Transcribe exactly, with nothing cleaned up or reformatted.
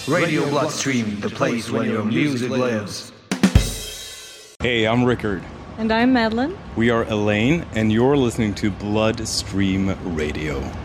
Radio Bloodstream, the place where your music lives. Hey, I'm Rickard. And I'm Madeline. We are Elaine, and you're listening to Bloodstream Radio.